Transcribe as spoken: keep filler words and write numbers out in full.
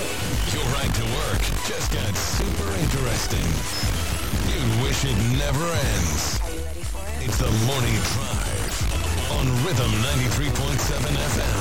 Your ride to work just got super interesting. You wish it never ends. Are you ready for it? It's the Morning Drive on Rhythm ninety-three point seven F M.